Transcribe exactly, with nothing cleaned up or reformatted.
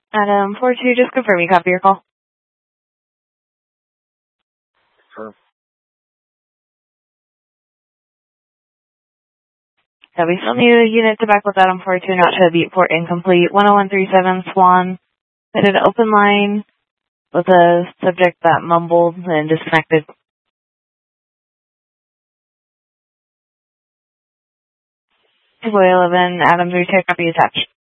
Adam four two, just confirm you copy your call. Sure. Yeah, we still need a unit to back with Adam four two, not show beat port incomplete. one oh one three seven Swan. Hit an open line with a subject that mumbled and disconnected. two eleven, Adam three two, copy attached.